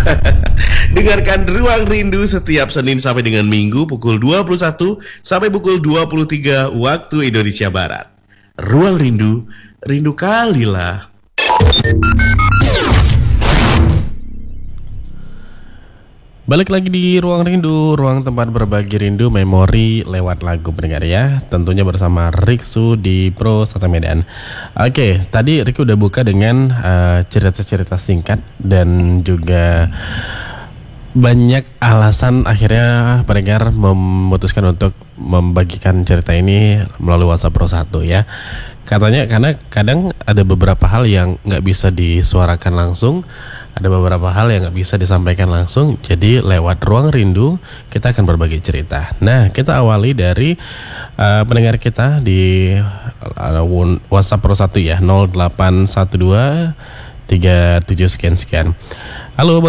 Dengarkan Ruang Rindu setiap Senin sampai dengan Minggu pukul 21 sampai pukul 23 waktu Indonesia Barat. Ruang Rindu, rindu kalilah. Balik lagi di Ruang Rindu, ruang tempat berbagi rindu memori lewat lagu pendengar ya. Tentunya bersama Riksu di Pro Sata Medan. Oke, tadi Riku udah buka dengan cerita-cerita singkat dan juga banyak alasan akhirnya pendengar memutuskan untuk membagikan cerita ini melalui WhatsApp Pro 1 ya. Katanya karena kadang ada beberapa hal yang gak bisa disuarakan langsung, ada beberapa hal yang gak bisa disampaikan langsung. Jadi lewat Ruang Rindu kita akan berbagi cerita. Nah, kita awali dari pendengar kita di WhatsApp Pro 1 ya, 0812 37 sekian. Halo